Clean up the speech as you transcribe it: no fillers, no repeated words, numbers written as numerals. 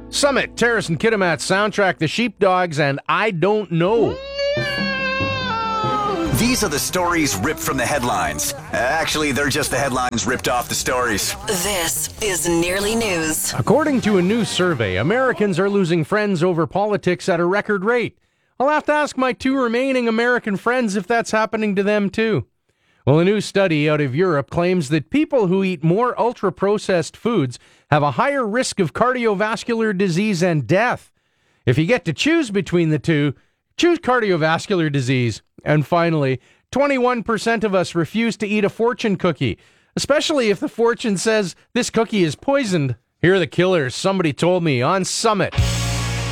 Summit, Terrace and Kitimat soundtrack, The Sheepdogs, and I Don't Know. These are the stories ripped from the headlines. Actually, they're just the headlines ripped off the stories. This is Nearly News. According to a new survey, Americans are losing friends over politics at a record rate. I'll have to ask my two remaining American friends if that's happening to them too. Well, a new study out of Europe claims that people who eat more ultra-processed foods have a higher risk of cardiovascular disease and death. If you get to choose between the two, choose cardiovascular disease. And finally, 21% of us refuse to eat a fortune cookie, especially if the fortune says this cookie is poisoned. Here are the Killers, Somebody Told Me, on Summit.